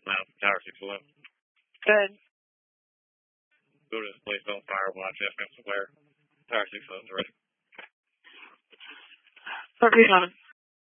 now, Tower 611. Good. Go to this place, don't fire, watch FM somewhere. Tower 611's ready. What are you on?